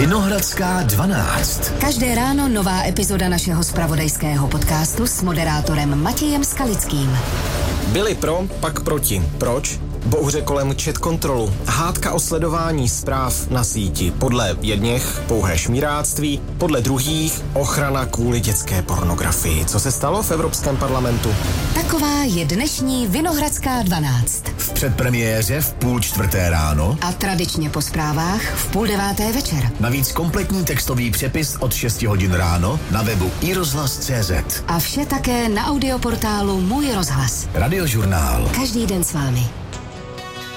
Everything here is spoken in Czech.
Vinohradská 12. Každé ráno nová epizoda našeho zpravodajského podcastu s moderátorem Matějem Skalickým. Byli pro, pak proti. Proč? Bouře kolem chat kontrolu, hádka o sledování zpráv na síti. Podle jedněch pouhé šmíráctví, podle druhých ochrana kvůli dětské pornografii. Co se stalo v Evropském parlamentu? Taková je dnešní Vinohradská 12. V předpremiéře v 3:30 ráno A tradičně po zprávách v 8:30 večer. navíc kompletní textový přepis od 6 hodin ráno na webu iRozhlas.cz. A vše také na audioportálu Můj rozhlas. Radiožurnál. Každý den s vámi.